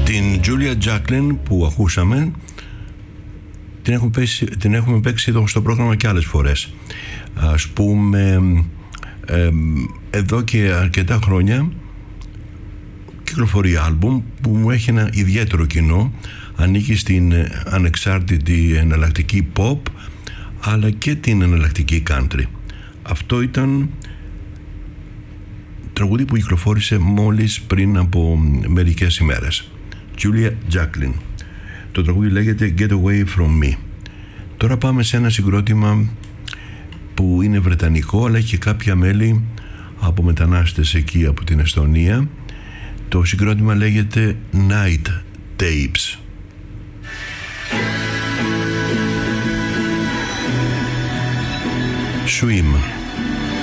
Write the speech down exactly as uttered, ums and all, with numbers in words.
Την Julia Jacklin που ακούσαμε την έχουμε, παίξει, την έχουμε παίξει εδώ στο πρόγραμμα και άλλες φορές. Ας πούμε ε, εδώ και αρκετά χρόνια κυκλοφορεί άλμπουμ που μου έχει ένα ιδιαίτερο κοινό. Ανήκει στην ανεξάρτητη εναλλακτική pop αλλά και την εναλλακτική country. Αυτό ήταν τραγούδι που κυκλοφόρησε μόλις πριν από μερικές ημέρες. Julia Jacklin. Το τραγούδι λέγεται Get Away From Me. Τώρα πάμε σε ένα συγκρότημα που είναι βρετανικό αλλά έχει και κάποια μέλη από μετανάστες εκεί από την Εστονία. Το συγκρότημα λέγεται Night Tapes. Swim.